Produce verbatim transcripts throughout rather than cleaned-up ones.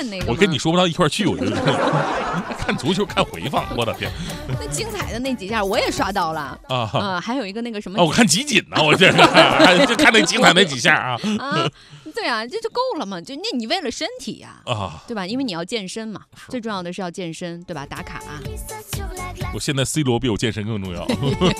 看那个吗？ 我跟你说不到一块儿去，我觉得看足球看回放，我的天！ 那精彩的那几下我也刷到了啊啊，还有一个那个什么啊，我看集锦呢，我这个就看那精彩那几下啊啊，对啊，这就够了嘛，就那你为了身体呀、啊， 啊， 对吧？因为你要健身嘛，最重要的是要健身，对吧？打卡、啊。 我现在 C 罗比我健身更重要。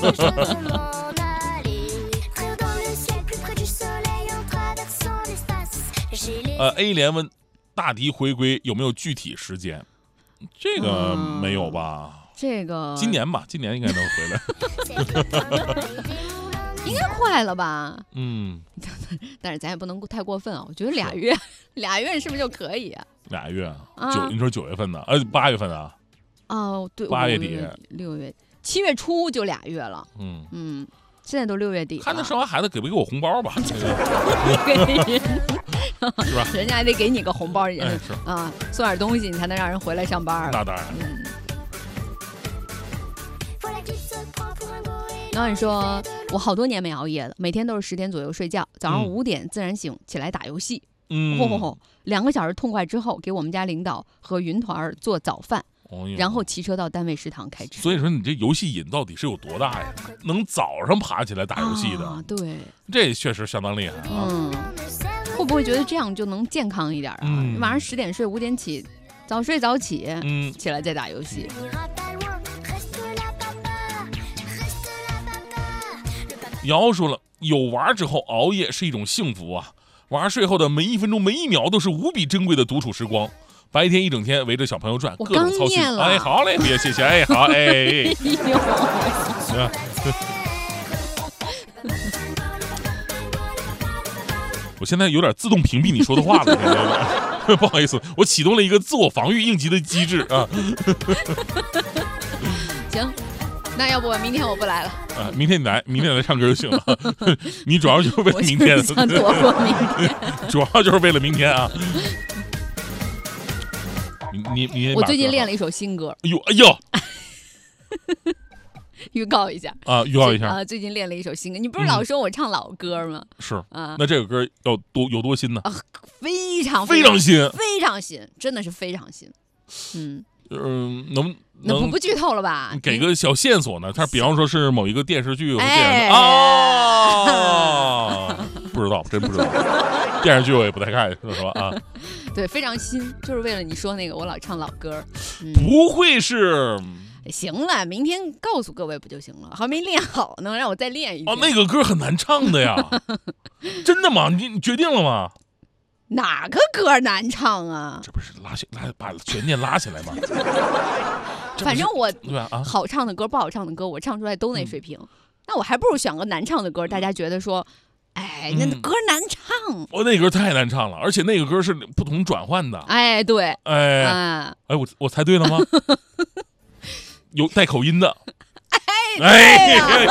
呃 ，A 联问大迪回归有没有具体时间？这个没有吧？ 嗯、这个今年吧，今年应该能回来。 应该快了吧？ 嗯， 但是咱也不能太过分啊。我觉得俩月，俩月是不是就可以啊？ 俩月啊？ 九，你说九月份的，呃，八月份的。 哦，对， 八月底、 六月、七月初就俩月了。 嗯嗯，现在都六月底了。 看他生完孩子给不给我红包吧？是吧？ 人家还得给你个红包， 哎、 啊，送点东西你才能让人回来上班。 那当然。 嗯。然后你说我好多年没熬夜了，每天都是十点左右睡觉，早上五点自然醒起来打游戏。 嗯， 吼吼吼，两个小时痛快之后，给我们家领导和云团做早饭。然后骑车到单位食堂开吃。 所以说你这游戏瘾到底是有多大呀？能早上爬起来打游戏的， 啊、对， 这确实相当厉害啊。 嗯，会不会觉得这样就能健康一点啊？嗯、晚上十点睡，五点起，早睡早起，嗯，起来再打游戏。 瑶说了，有娃之后熬夜是一种幸福啊！娃睡后的每一分钟、每一秒都是无比珍贵的独处时光。白天一整天围着小朋友转，各种操心。哎，好嘞，别谢谢，哎，好，哎。我现在有点自动屏蔽你说的话了，不好意思，我启动了一个自我防御应急的机制啊。 行，那要不明天我不来了。 啊，明天你来，明天你来唱歌就行了。你主要就是为了明天， 我想躲过明天， 主要就是为了明天啊。你你我最近练了一首新歌。 哎呦哎呦， 预告一下啊，预告一下啊！最近练了一首新歌，你不是老说我唱老歌吗？ 嗯、是啊， 那这个歌要多有多新呢？ 啊，非常非常新， 非常新，真的是非常新。嗯嗯，能那不不剧透了吧？ 给个小线索呢？它比方说是某一个电视剧或电视哎啊，不知道，真不知道。电视剧我也不太看，说实话啊。 对，非常新，就是为了你说那个我老唱老歌。 嗯、不会是？ 行了，明天告诉各位不就行了？还没练好呢，让我再练一遍。 哦，那个歌很难唱的呀。真的吗？你你决定了吗？ 哪个歌难唱啊？ 这不是拉起拉把悬念拉起来吗？ 反正我对啊， 好唱的歌不好唱的歌，我唱出来都那水平。嗯、那我还不如选个难唱的歌，大家觉得说。哎，那歌难唱， 我、嗯、那歌太难唱了，而且那个歌是不同转换的。 哎，对， 哎， 啊、 哎，我我猜对了吗？有带口音的。 哎，哎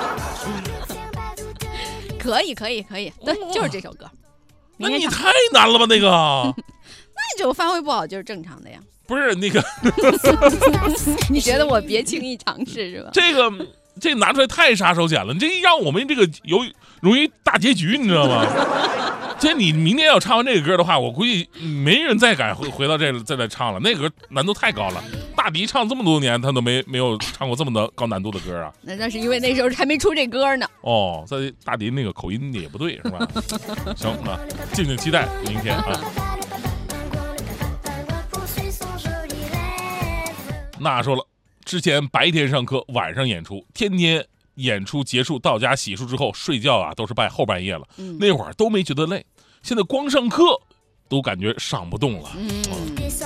可以，可以，可以，对，就是这首歌。 那你太难了吧？那个， 那你就发挥不好就是正常的呀。 不是那个， 你觉得我别轻易尝试是吧？ 这个。这拿出来太杀手锏了，这让我们这个有容易大结局，你知道吗？这你明天要唱完这个歌的话，我估计没人再敢回回到这再来唱了。那歌难度太高了，大迪唱这么多年，他都没没有唱过这么的高难度的歌啊。 那那是因为那时候还没出这歌呢。 哦，在大迪那个口音也不对是吧？行啊，敬请期待明天啊。那说了。之前白天上课，晚上演出，天天演出结束到家洗漱之后睡觉啊，都是半后半夜了。嗯、那会儿都没觉得累，现在光上课都感觉上不动了。嗯